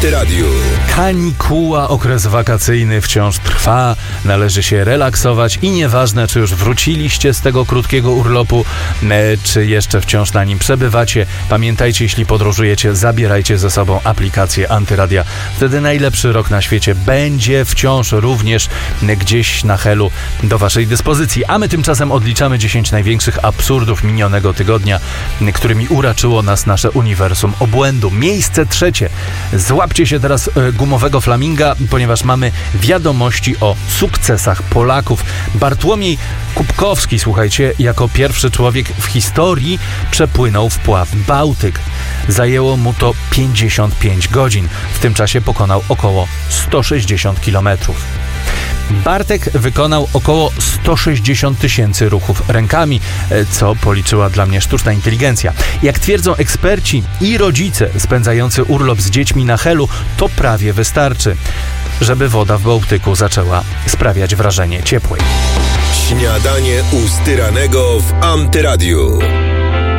Antyradiu. Kanikuła, okres wakacyjny wciąż trwa, należy się relaksować i nieważne, czy już wróciliście z tego krótkiego urlopu, czy jeszcze wciąż na nim przebywacie, pamiętajcie, jeśli podróżujecie, zabierajcie ze sobą aplikację Antyradia. Wtedy najlepszy rok na świecie będzie wciąż również gdzieś na helu do waszej dyspozycji. A my tymczasem odliczamy 10 największych absurdów minionego tygodnia, którymi uraczyło nas nasze uniwersum obłędu. Miejsce trzecie. Złapcie się teraz gumowego flaminga, ponieważ mamy wiadomości o sukcesach Polaków. Bartłomiej Kubkowski, słuchajcie, jako pierwszy człowiek w historii przepłynął wpław Bałtyk. Zajęło mu to 55 godzin. W tym czasie pokonał około 160 kilometrów. Bartek wykonał około 160 000 ruchów rękami, co policzyła dla mnie sztuczna inteligencja. Jak twierdzą eksperci i rodzice spędzający urlop z dziećmi na helu, to prawie wystarczy, żeby woda w Bałtyku zaczęła sprawiać wrażenie ciepłej. Śniadanie u Styranego w Antyradiu.